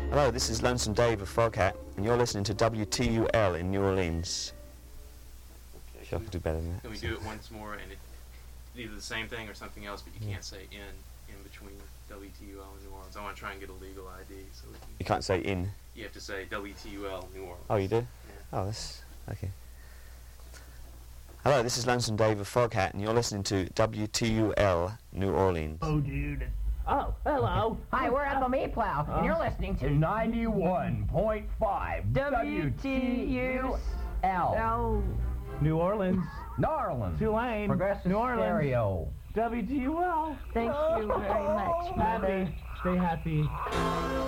Hello, this is Lonesome Dave of Froghat, and you're listening to WTUL in New Orleans. Okay, Sure, I could do better than that. Can we do it once more and either the same thing or something else, but you can't say in between WTUL and New Orleans. I want to try and get a legal ID. So we can, You can't say in. you have to say WTUL New Orleans. Oh, you do? Yeah. Oh, that's... okay. Hello, this is Lonesome Dave of Froghat, and you're listening to WTUL New Orleans. Oh, dude. Oh, hello. Hi, we're FME Plow, and you're listening to 91.5 WTUL. New Orleans. New Orleans. Tulane. Progressive New Orleans. Stereo. WTUL. Thank you very much, Mother. Stay happy.